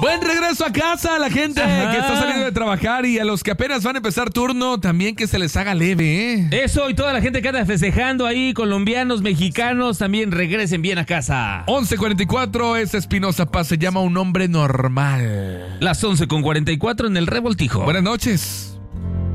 Buen regreso a casa a la gente que está saliendo de trabajar y a los que apenas van a empezar turno, también que se les haga leve, ¿eh? Eso, y toda la gente que anda festejando ahí, colombianos, mexicanos, también regresen bien a casa. 11:44, es Espinosa Paz, se llama Un Hombre Normal. Las 11:44 en el Revoltijo. Buenas noches.